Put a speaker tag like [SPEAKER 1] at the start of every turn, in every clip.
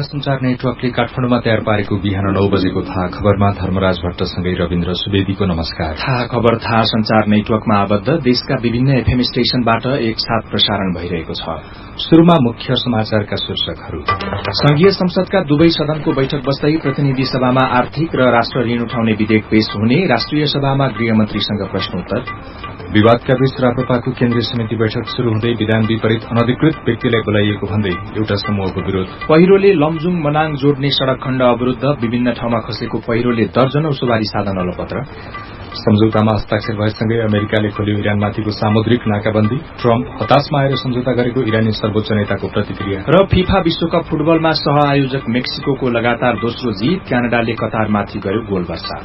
[SPEAKER 1] संचार नेटवर्कले काठमाडौँमा तयार पारेको बिहान 9 बजेको थाहा खबरमा धर्मराज भट्टसँगै रविन्द्र सुवेदीको नमस्कार।
[SPEAKER 2] थाहा खबर थाहा संचार नेटवर्कमा आबद्ध देशका विभिन्न एफएम स्टेशनबाट एकसाथ प्रसारण भइरहेको छ।
[SPEAKER 1] शुरूमा मुख्य समाचारका शीर्षकहरू।
[SPEAKER 2] संघीय संसदका दुवै सदनको बैठक बस्दै प्रतिनिधि सभामा आर्थिक र राष्ट्र ऋण उठाउने विधेयक पेश हुने, राष्ट्रिय सभामा गृहमन्त्रीसँग प्रश्नोत्तर।
[SPEAKER 1] विवादका बीच राप्रपाको केन्द्रीय समिति बैठक शुरू हुँदै विधान विपरीत अनधिकृत व्यक्तिलाई बोलाइएको भन्दै एउटा समूहको विरोध।
[SPEAKER 2] पहिरोले लमजुङ मनाङ जोड्ने सड़क खण्ड अवरूद्ध, विभिन्न ठाउँमा खसेको पहिरोले दर्जनौं सवारी साधन अलपत्र।
[SPEAKER 1] सम्झौतामा हस्ताक्षर भएसँगै अमेरिकाले खोल्यो इरानमाथिको सामुद्रिक नाकाबन्दी। ट्रम्प हताशमा आएर सम्झौता गरेको इरानी सर्वोच्च नेताको प्रतिक्रिया।
[SPEAKER 2] र फिफा विश्वकप फुटबलमा सह आयोजक मेक्सिको लगातार दोस्रो जीत, क्यानाडाले कतारमाथि गर्यो गोल वर्षा।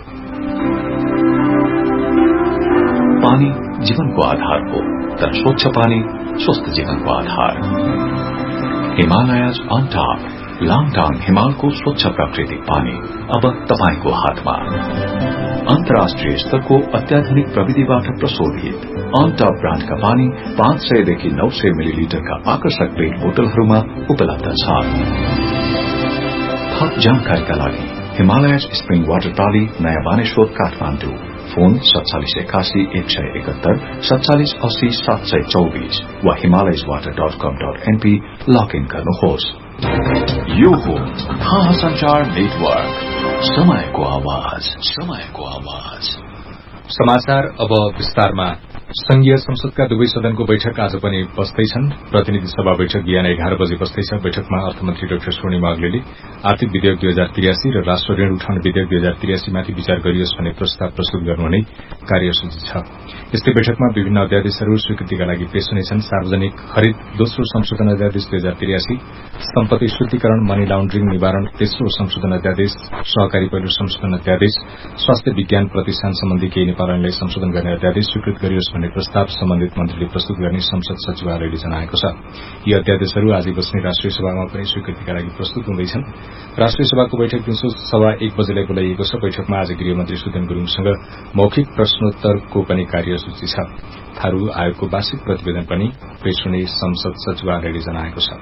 [SPEAKER 3] पानी जीवनको आधार हो, तर स्वच्छ पानी स्वस्थ जीवनको आधार। हिमालयज अन टप, लाङटाङ हिमालको स्वच्छ प्राकृतिक पानी अब तपाईको हातमा। अन्तर्राष्ट्रिय स्तरको अत्याधुनिक प्रविधिबाट प्रशोधित अन टप ब्रान्डका पानी 500 देखि 900 मिलिलिटरका आकर्षक पेट बोतलहरूमा उपलब्ध छ। थप जानकारीका लागि हिमालयज स्प्रिङ वाटर प्राली, नयाँ बानेश्वर, काठमाडौँ। फोन 4781 171 4780 724 वा himalayaswater.com.np लगइन गर्नुहोस्। यो हो थाहा संचार नेटवर्क, समयको आवाज, समयको आवाज।
[SPEAKER 1] समाचार अब विस्तारमा। संघीय संसदका दुवै सदनको बैठक आज पनि बस्दैछन्। प्रतिनिधि सभा बैठक बिहान 11 बजे बस्दैछ। बैठकमा अर्थमन्त्री डाक्टर स्वर्णिमा अग्लेले आर्थिक विधेयक 2083 र राष्ट्र ऋण उठाउने विधेयक 2083 माथि विचार गरियोस् भन्ने प्रस्ताव प्रस्तुत गर्नुहुने कार्यसूची छ। यस्तै बैठकमा विभिन्न अध्यादेशहरू स्वीकृतिका लागि पेश हुनेछन्। सार्वजनिक खरिद दोस्रो संशोधन अध्यादेश 2083, सम्पत्ति शुद्धिकरण मनी लाउण्ड्रिङ निवारण तेस्रो संशोधन अध्यादेश, सहकारी पहिलो संशोधन अध्यादेश, स्वास्थ्य विज्ञान प्रतिष्ठान सम्बन्धी केही नेपाल ऐनलाई संशोधन गर्ने अध्यादेश स्वीकृत गरियोस् भन्ने प्रस्ताव सम्बन्धित मन्त्रीले प्रस्तुत गर्ने संसद सचिवालयले जनाएको छ। यी अध्यादेशहरू आजै बस्ने राष्ट्रिय सभामा पनि स्वीकृतिका लागि प्रस्तुत हुँदैछन्। राष्ट्रिय सभाको बैठक दिउँसो 1:15 बजेलाई बोलाइएको छ। बैठकमा आज गृहमन्त्री सुदेन गुरूङसँग मौखिक प्रश्नोत्तरको पनि कार्यसूची छ। थारू आयोगको वार्षिक प्रतिवेदन पनि पेश हुने संसद सचिवालयले जनाएको छ।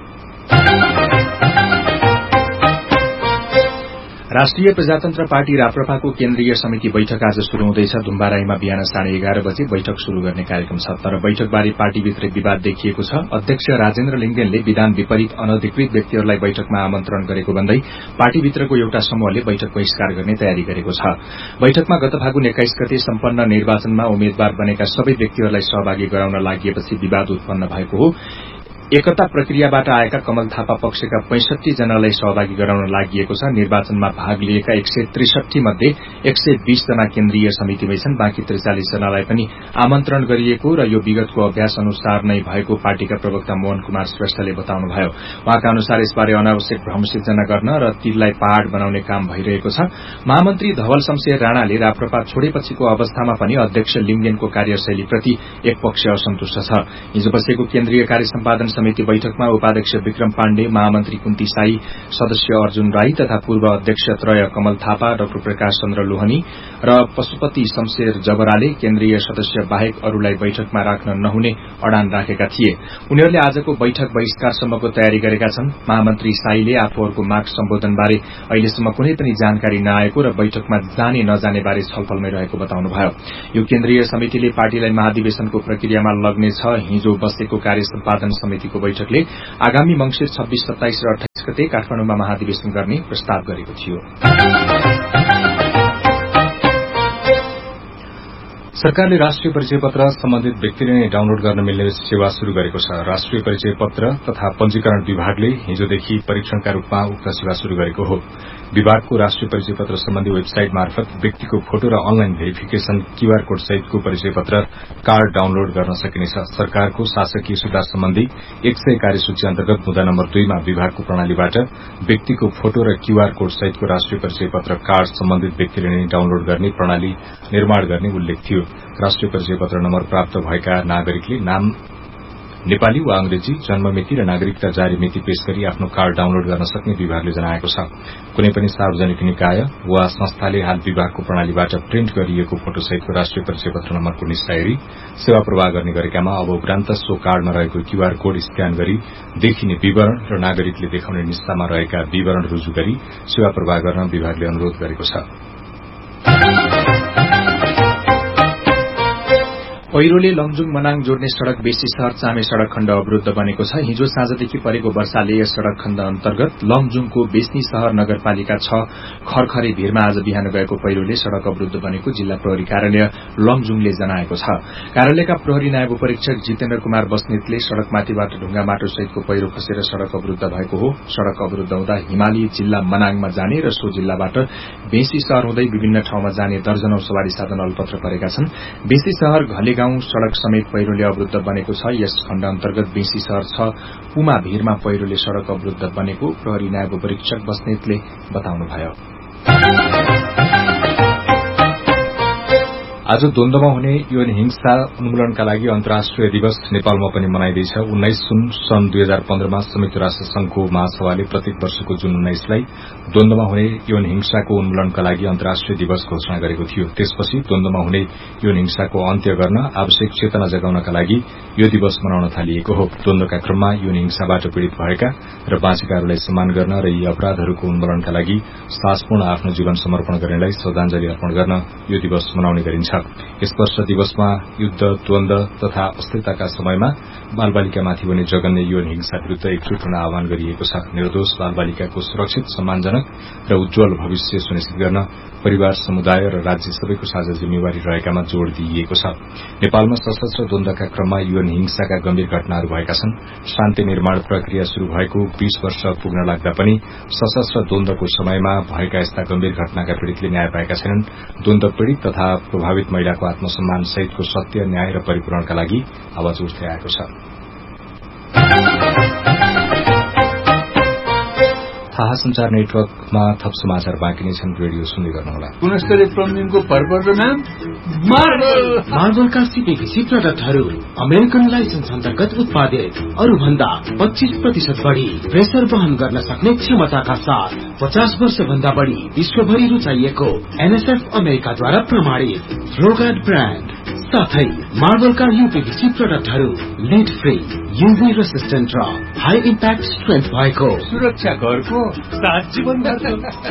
[SPEAKER 2] राष्ट्रिय प्रजातन्त्र पार्टी राप्रपाको केन्द्रीय समिति बैठक आज शुरू हुँदैछ। धुम्बाराईमा बिहान 11:30 बजे बैठक शुरू गर्ने कार्यक्रम छ। तर बैठकबारे पार्टीभित्रै विवाद देखिएको छ। अध्यक्ष राजेन्द्र लिङ्गदेनले विधान विपरीत अनधिकृत व्यक्तिहरूलाई बैठकमा आमन्त्रण गरेको भन्दै पार्टीभित्रको एउटा समूहले बैठक बहिष्कार गर्ने तयारी गरेको छ। बैठकमा गत फागुन 21 गते सम्पन्न निर्वाचनमा उम्मेद्वार बनेका सबै व्यक्तिहरूलाई सहभागी गराउन लागिएपछि विवाद उत्पन्न भएको हो। एकता प्रक्रियाबाट आएका कमल थापा पक्षका 65 जनालाई सहभागी गराउन लागिएको छ। निर्वाचनमा भाग लिएका 163 मध्ये 120 जना केन्द्रीय समितिमै छन्। बाँकी 43 जनालाई पनि आमन्त्रण गरिएको र यो विगतको अभ्यास अनुसार नै भएको पार्टीका प्रवक्ता मोहन कुमार श्रेष्ठले बताउनुभयो। उहाँका अनुसार यसबारे अनावश्यक भ्रम सिर्जना गर्न र तीलाई पहाड़ बनाउने काम भइरहेको छ। महामन्त्री धवल शमशेर राणाले राप्रपा छोडेपछिको अवस्थामा पनि अध्यक्ष लिङ्गदेनको कार्यशैलीप्रति एकपक्ष असन्तुष्ट छ। हिजो बसेको केन्द्रीय कार्य सम्पादन समिति बैठकमा उपाध्यक्ष विक्रम पाण्डे, महामन्त्री कुन्ती साई, सदस्य अर्जुन राई तथा पूर्व अध्यक्ष त्रय कमल थापा, डाक्टर प्रकाश चन्द्र लोहनी र पशुपति शमशेर जबराले केन्द्रीय सदस्य बाहेक अरूलाई बैठकमा राख्न नहुने अडान राखेका थिए। उनीहरूले आजको बैठक बहिष्कारसम्मको तयारी गरेका छन्। महामन्त्री साईले आफूहरूको माग सम्बोधनबारे अहिलेसम्म कुनै पनि जानकारी नआएको र बैठकमा जाने नजाने बारे छलफलमै रहेको बताउनुभयो। यो केन्द्रीय समितिले पार्टीलाई महाधिवेशनको प्रक्रियामा लग्नेछ। हिजो बसेको कार्य सम्पादन समितिको बैठकले आगामी मंसिर 26, 27 र 28 गते काठमाडौँमा महाधिवेशन गर्ने प्रस्ताव गरेको थियो।
[SPEAKER 1] सरकारले राष्ट्रिय परिचय पत्र सम्बन्धित व्यक्तिले नै डाउनलोड गर्न मिल्ने सेवा शुरू गरेको छ। राष्ट्रिय परिचय पत्र तथा पंजीकरण विभागले हिजोदेखि परीक्षणका रूपमा उक्त सेवा शुरू गरेको हो। विभागको राष्ट्रिय परिचय पत्र सम्बन्धी वेबसाइट मार्फत व्यक्तिको फोटो र अनलाइन भेरिफिकेशन क्यूआर कोड सहितको परिचय पत्र कार्ड डाउनलोड गर्न सकिनेछ। सरकारको शासकीय सुधार सम्बन्धी 100 कार्यसूची अन्तर्गत मुद्दा नम्बर 2 मा विभागको प्रणालीबाट व्यक्तिको फोटो र क्यूआर कोड सहितको राष्ट्रिय परिचय पत्र कार्ड सम्बन्धित व्यक्तिले नै डाउनलोड गर्ने प्रणाली निर्माण गर्ने उल्लेख थियो। राष्ट्रिय परिचय पत्र नम्बर प्राप्त भएका नागरिकले नाम नेपाली वा अंग्रेजी जन्ममिति र नागरिकता जारी मिति पेश गरी आफ्नो कार्ड डाउनलोड गर्न सक्ने विभागले जनाएको छ। कुनै पनि सार्वजनिक निकाय वा संस्थाले हाल विभागको प्रणालीबाट प्रिन्ट गरिएको फोटोसहितको राष्ट्रिय परिचय पत्र नम्बरको निस्सा हेरी सेवा प्रवाह गर्ने गरेकामा अब उपरान्त सो कार्डमा रहेको क्यूआर कोड स्क्यान गरी देखिने विवरण र नागरिकले देखाउने निस्सामा रहेका विवरण रुजु गरी सेवा प्रवाह गर्न विभागले अनुरोध गरेको छ।
[SPEAKER 2] पहिरोले लमजुङ मनाङ जोड्ने सड़क बेसी शहर चामे सड़क खण्ड अवरूद्ध बनेको छ। हिजो साँझदेखि परेको वर्षाले यस सड़क खण्ड अन्तर्गत लमजुङको बेस्नी शहर नगरपालिका 6 खरखरे भीरमा आज बिहान गएको पहिरोले सड़क अवरूद्ध बनेको जिल्ला प्रहरी कार्यालय लमजुङले जनाएको छ। कार्यालयका प्रहरी नायब उपरीक्षक जितेन्द्र कुमार बस्नेतले सड़कमाथिबाट ढुंगा माटो सहितको पहिरो खसेर सड़क अवरूद्ध भएको हो। सड़क अवरूद्ध हुँदा हिमाली जिल्ला मनाङमा जाने र सो जिल्लाबाट बेसी शहर हुँदै विभिन्न ठाउँमा जाने दर्जनौं सवारी साधन अलपत्र परेका छन्। बेसी शहर घलेगाउँ सड़क समेत पहिरोले अवरूद्ध बनेको छ। यस खण्ड अन्तर्गत बेसी शहर 6 पुमा भीरमा पहिरोले सड़क अवरूद्ध बनेको प्रहरी नायब उपरीक्षक बस्नेतले बताउनुभयो।
[SPEAKER 1] आज द्वन्द्वमा हुने यौन हिंसा उन्मूलनका लागि अन्तर्राष्ट्रिय दिवस नेपालमा पनि मनाइँदैछ। 19 जुन सन् 2015 मा संयुक्त राष्ट्र संघको महासभाले प्रत्येक वर्षको जुन 19 लाई द्वन्द्वमा हुने यौन हिंसाको उन्मूलनका लागि अन्तर्राष्ट्रिय दिवस घोषणा गरेको थियो। त्यसपछि द्वन्द्वमा हुने यौन हिंसाको अन्त्य गर्न आवश्यक चेतना जगाउनका लागि यो दिवस मनाउन थालिएको हो। द्वन्द्वका क्रममा यौन हिंसाबाट पीड़ित भएका र बाँचेकाहरूलाई सम्मान गर्न र यी अपराधहरूको उन्मूलनका लागि साहसपूर्ण आफ्नो जीवन समर्पण गर्नेलाई श्रद्धाञ्जली अर्पण गर्न यो दिवस मनाउने गरिन्छ। यस वर्ष दिवसमा युद्ध, द्वन्द्व तथा अस्थिरताका समयमा बालबालिकामाथि हुने जघन्य यौन हिंसा विरूद्ध एकजुट हुन आह्वान गरिएको छ। निर्दोष बालबालिकाको सुरक्षित, सम्मानजनक र उज्जवल भविष्य सुनिश्चित गर्न परिवार, समुदाय र राज्य सबैको साझा जिम्मेवारी रहेकामा जोड़ दिइएको छ। नेपालमा सशस्त्र द्वन्द्वका क्रममा यौन हिंसाका गम्भीर घटनाहरू भएका छन्। शान्ति निर्माण प्रक्रिया शुरू भएको 20 वर्ष पुग्न लाग्दा पनि सशस्त्र द्वन्द्वको समयमा भएका यस्ता गम्भीर घटनाका पीड़ितले न्याय पाएका छैनन्। द्वन्द्व पीड़ित तथा प्रभावित महिलाको आत्मसम्मान सहितको सत्य, न्याय र परिपूरणका लागि आवाज उठ्दै आएको छ। थाहा संचार नेटवर्कमा थप समाचार बाँकी नै छन्। रेडियो सुन्दै गर्नुहोला।
[SPEAKER 4] गुणस्तरीय प्लम्बिङको भरपर्दो नाम
[SPEAKER 5] मार्बलका सिपेकी प्रडक्टहरू अमेरिकन लाइसेन्स अन्तर्गत उत्पादित, अरूभन्दा 25% बढ़ी प्रेसर वहन गर्न सक्ने क्षमताका साथ 50 वर्ष भन्दा बढ़ी विश्वभरि रुचाइएको एनएसएफ अमेरिकाद्वारा प्रमाणित फ्लोगार्ड ब्रान्ड साथै मार्बलका यूपीवीसी प्रोडक्टहरू लिड फ्री, यूभी रेसिस्टेन्ट र हाई इम्प्याक्ट स्ट्रेन्थ भएको
[SPEAKER 4] सुरक्षा घरको साथ जीवनभरको।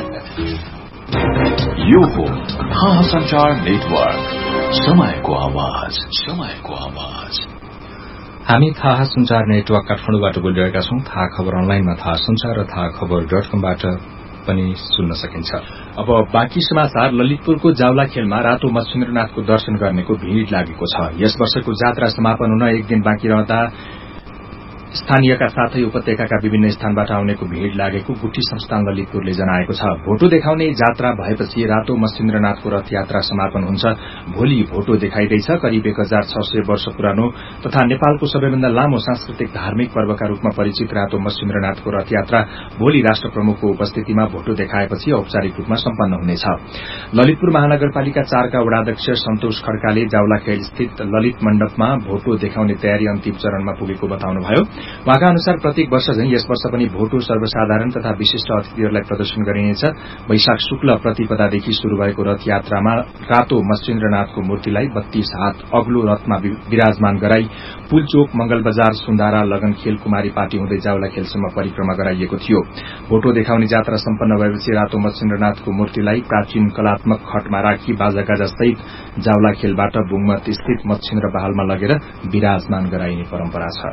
[SPEAKER 3] यो हो थाहा संचार नेटवर्क, समयको आवाज, समयको आवाज।
[SPEAKER 1] हामी थाहा संचार नेटवर्क काठमाडौँबाट बोलिरहेका छौं। थाहा खबर अनलाइनमा थाहा संचार र थाहा खबर.com-बाट पनि सुन्न सकिन्छ।
[SPEAKER 2] अब बाँकी समाचार। ललितपुरको जावला खेलमा रातो मच्छिन्द्रनाथको दर्शन गर्नेको भीड़ लागेको छ। यस वर्षको जात्रा समापन हुन एक दिन बाँकी रहँदा स्थानीयका साथै उपत्यकाका विभिन्न स्थानबाट आउनेको भीड़ लागेको गुठी संस्थान ललितपुरले जनाएको छ। भोटो देखाउने जात्रा भएपछि रातो मच्छिन्द्रनाथको रथ यात्रा समापन हुन्छ। भोलि भोटो देखाइँदैछ। करिब 1600 वर्ष पुरानो तथा नेपालको सबैभन्दा लामो सांस्कृतिक धार्मिक पर्वका रूपमा परिचित रातो मच्छिन्द्रनाथको रथ यात्रा भोलि राष्ट्र प्रमुखको उपस्थितिमा भोटो देखाएपछि औपचारिक रूपमा सम्पन्न हुनेछ। ललितपुर महानगरपालिका 4 का वडाध्यक्ष सन्तोष खड्काले जावलाखेल स्थित ललित मण्डपमा भोटो देखाउने तयारी अन्तिम चरणमा पुगेको बताउनुभयो। उहाँका अनुसार प्रत्येक वर्ष झैं यस वर्ष पनि भोटो सर्वसाधारण तथा विशिष्ट अतिथिहरूलाई प्रदर्शन गरिनेछ। वैशाख शुक्ल प्रतिपदादेखि शुरू भएको रथ यात्रामा रातो मच्छिन्द्रनाथको मूर्तिलाई 32 हात अग्लो रथमा विराजमान गराई पुलचोक, मंगल बजार, सुन्दारा, लगनखेल, कुमारी पाटी हुँदै जावलाखेलसम्म परिक्रमा गराइएको थियो। भोटो देखाउने जात्रा सम्पन्न भएपछि रातो मच्छिन्द्रनाथको मूर्तिलाई प्राचीन कलात्मक खटमा राखी बाजागाजा सहित जावलाखेलबाट बुङमत स्थित मच्छिन्द्र बहालमा लगेर विराजमान गराइने परम्परा छ।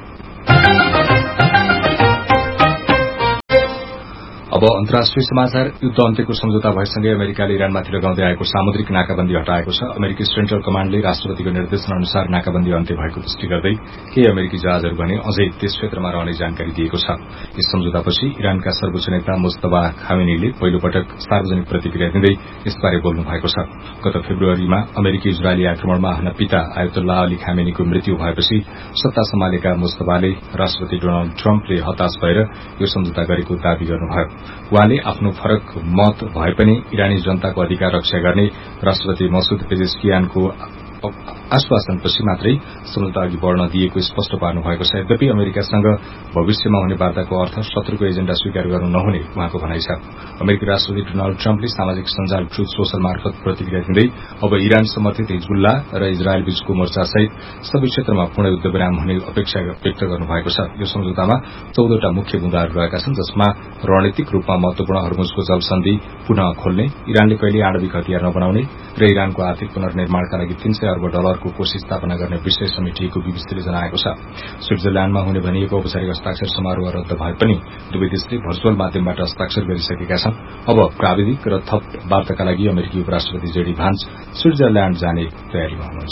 [SPEAKER 1] अब अन्तर्राष्ट्रिय समाचार। युद्ध अन्त्यको सम्झौता भएसँगै अमेरिकाले इरानमाथि लगाउँदै आएको सामुद्रिक नाकाबन्दी हटाएको छ। अमेरिकी सेन्ट्रल कमाण्डले राष्ट्रपतिको निर्देशन अनुसार नाकाबन्दी अन्त्य भएको पुष्टि गर्दै केही अमेरिकी जहाजहरू भने अझै त्यस क्षेत्रमा रहने जानकारी दिएको छ। यस सम्झौतापछि इरानका सर्वोच्च नेता मुस्तफा खामेनीले पहिलो पटक सार्वजनिक प्रतिक्रिया दिँदै यसबारे बोल्नु भएको छ। गत फेब्रुअरीमा अमेरिकी इजरायली आक्रमणमा हनपिता आयतुल्लाह अली खामेनीको मृत्यु भएपछि सत्ता सम्हालेका मुस्तफाले राष्ट्रपति डोनाल्ड ट्रम्पले हताश भएर यो सम्झौता गरेको दावी गर्नुभयो। उहाँले आफ्नो फरक मत भए पनि इरानी जनताको अधिकार रक्षा गर्ने राष्ट्रपति मसूद पेजेस्कियानको आश्वासनपछि मात्रै सम्झौता अघि बढ़न दिएको स्पष्ट पार्नु भएको छ। यद्यपि अमेरिकासँग भविष्यमा हुने वार्ताको अर्थ शत्रुको एजेण्डा स्वीकार गर्नु नहुने उहाँको भनाइ छ। अमेरिकी राष्ट्रपति डोनाल्ड ट्रम्पले सामाजिक सञ्जाल ट्रुथ सोशल मार्फत प्रतिक्रिया दिँदै अब इरान समर्थित हिजबुल्लाह र इजरायल बीचको मोर्चासहित सबै क्षेत्रमा पूर्ण युद्धविराम हुने अपेक्षा व्यक्त गर्नुभएको छ। यो सम्झौतामा 14वटा मुख्य बुँदाहरू रहेका छन्, जसमा रणनीतिक रूपमा महत्वपूर्ण हर्मुजको जलसन्धि पुनः खोल्ने, इरानले कहिले आणविक हतियार नबनाउने र इरानको आर्थिक पुनर्निर्माणका लागि $300 अर्ब कोष स्थापना गर्ने विषय समेटिएको बीबीसीले जनाएको छ। स्विट्जरल्याण्डमा हुने भनिएको औपचारिक हस्ताक्षर समारोह रद्द भए पनि दुवै देशले भर्चुअल माध्यमबाट हस्ताक्षर गरिसकेका छन्। अब प्राविधिक र थप वार्ताका लागि अमेरिकी उपराष्ट्रपति जेडी भान्स स्विट्जरल्याण्ड जाने तयारीमा हुनुहुन्छ।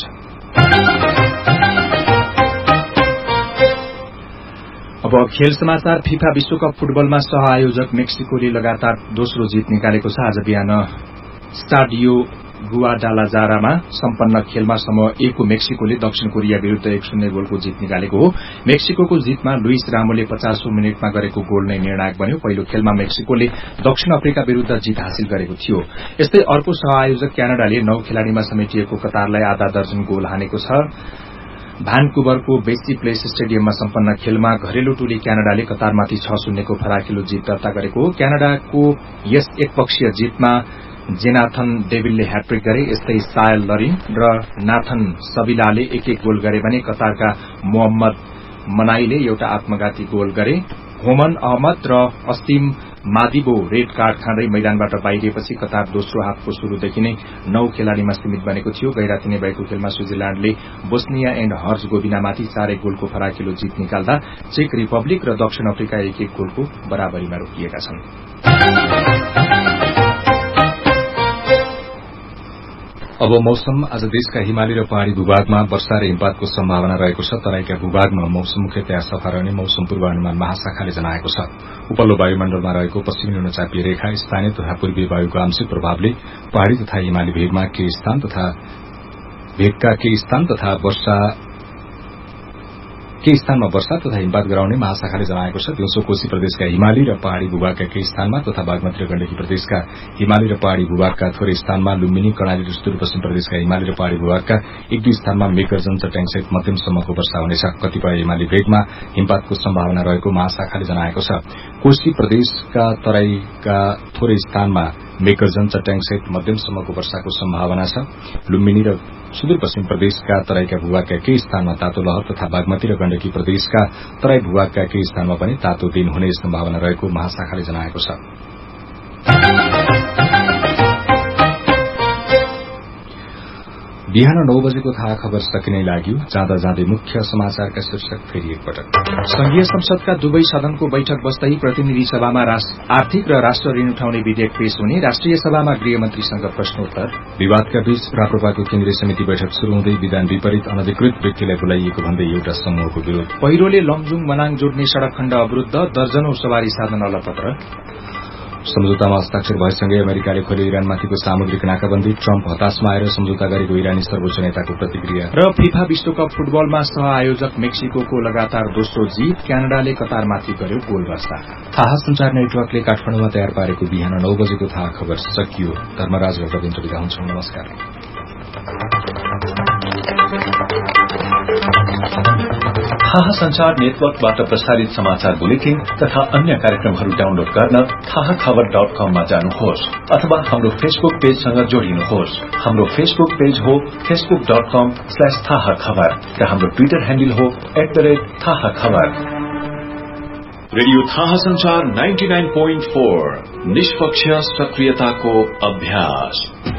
[SPEAKER 2] अब खेल समाचार। फिफा विश्वकप फुटबलमा सहआयोजक मेक्सिकोले लगातार दोस्रो जीत निकालेको छ। आज बिहान स्टाडियो गुआडालाजारामा सम्पन्न खेलमा समूह ए को मेक्सिकोले दक्षिण कोरिया विरूद्ध 1-0 गोलको जीत निकालेको हो। मेक्सिकोको जीतमा लुइस रामोले 50औं मिनेटमा गरेको गोल नै निर्णायक बन्यो। पहिलो खेलमा मेक्सिकोले दक्षिण अफ्रिका विरूद्ध जीत हासिल गरेको थियो। यस्तै अर्को सहआयोजक क्यानाडाले 9 खेलाड़ीमा समेटिएको कतारलाई आधा दर्जन गोल हानेको छ। भ्यानकुभरको बेसी प्लेस स्टेडियममा सम्पन्न खेलमा घरेलु टोली क्यानाडाले कतारमाथि 6-0 को फराकिलो जीत दर्ता गरेको हो। क्यानाडाको यस एकपक्षीय जीतमा जेनाथन डेभिलले ह्याट्रिक गरे। यस्तै सायल लरिन र नाथन सबिलाले एक गोल गरे भने कतारका मोहम्मद मनाईले एउटा आत्मघाती गोल गरे। होमन अहमद र अस्तिम मादिबो रेड कार्ड खाँदै मैदानबाट बाहिरिएपछि कतार दोस्रो हाफको शुरूदेखि नै 9 खेलाड़ीमा सीमित बनेको थियो। गैराती नै भएको खेलमा स्विजरल्याण्डले बोस्निया एण्ड हर्जगोभिनामाथि 4 गोलको फराकिलो जीत निकाल्दा चेक रिपब्लिक र दक्षिण अफ्रिका 1-1 गोलको बराबरीमा रोकिएका छन्।
[SPEAKER 1] अब मौसम। आज देशका हिमाली र पहाड़ी भूभागमा वर्षा र हिमपातको सम्भावना रहेको छ। तराईका भूभागमा मौसम मुख्यतया सफा रहने मौसम पूर्वानुमान महाशाखाले जनाएको छ। उपल्लो वायुमण्डलमा रहेको पश्चिमी न्यूनचापीय रेखा स्थानीय तथा पूर्वीय वायुको आंशिक प्रभावले पहाड़ी तथा हिमाली भेगका केही स्थानमा वर्षा तथा हिमपात गराउने महाशाखाले जनाएको छ। दिउँसो कोशी प्रदेशका हिमाली र पहाड़ी भूभागका केही स्थानमा तथा बागमती र गण्डकी प्रदेशका हिमाली र पहाड़ी भूभागका थोरै स्थानमा, लुम्बिनी, कर्णाली र सुदूरपश्चिम प्रदेशका हिमाली र पहाड़ी भूभागका 1-2 स्थानमा मेघगर्जन चट्याङसहित मध्यमसम्मको वर्षा हुनेछ। कतिपय हिमाली भेगमा हिमपातको सम्भावना रहेको महाशाखाले जनाएको छ। कोशी प्रदेशका तराईका थोरै स्थानमा मेघगर्जन चट्याङसहित मध्यमसम्मको वर्षाको सम्भावना छ। लुम्बिनी र सुदूरपश्चिम प्रदेशका तराईका भूभागका केही स्थानमा तातो लहर तथा बागमती र गण्डकी प्रदेशका तराई भूभागका केही स्थानमा पनि तातो दिन हुने सम्भावना रहेको महाशाखाले जनाएको छ। बिहान 9 बजेको थाहा खबर सकिनै लाग्यो। जाँदा जाँदै मुख्य समाचारका शीर्षक फेरि एकपटक।
[SPEAKER 2] संघीय संसदका दुवै सदनको बैठक बस्दै प्रतिनिधि सभामा आर्थिक र राष्ट्र ऋण उठाउने विधेयक पेश हुने, राष्ट्रिय सभामा गृहमन्त्रीसँग प्रश्नोत्तर।
[SPEAKER 1] विवादका बीच राप्रपाको केन्द्रीय समिति बैठक शुरू हुँदै विधान विपरीत अनधिकृत व्यक्तिलाई बोलाइएको भन्दै एउटा समूहको विरोध।
[SPEAKER 2] पहिरोले लमजुङ मनाङ जोड्ने सड़क खण्ड अवरूद्ध, दर्जनौं सवारी साधन अलपत्र।
[SPEAKER 1] सम्झौतामा हस्ताक्षर भएसँगै अमेरिकाले खोले इरानमाथिको सामुद्रिक नाकाबन्दी, ट्रम्प हताशमा आएर सम्झौता गरेको इरानी सर्वोच्च नेताको प्रतिक्रिया।
[SPEAKER 2] र फिफा विश्वकप फुटबलमा सहआयोजक मेक्सिकोको लगातार दोस्रो जीत, क्यानाडाले कतारमाथि गर्यो गोल वर्षा।
[SPEAKER 1] थाहा संचार नेटवर्कले काठमाडौँमा तयार पारेको बिहान 9 बजेको थाहा खबर सकियो। धर्मराज र रविन्द्र विदा हुन्छौं। नमस्कार।
[SPEAKER 3] थाहा संचार नेटवर्कबाट प्रसारित समाचार बुलेटिन तथा अन्य कार्यक्रमहरू डाउनलोड गर्न थाहाखबर.com मा जानुहोस् अथवा हाम्रो फेसबुक पेजसँग जोडिनुहोस्। हाम्रो फेसबुक पेज हो facebook.com/थाहाखबर र हाम्रो ट्विटर ह्यान्डल हो @थाहाखबर। रेडियो थाहा संचार 99.4 निष्पक्ष सक्रियताको अभ्यास।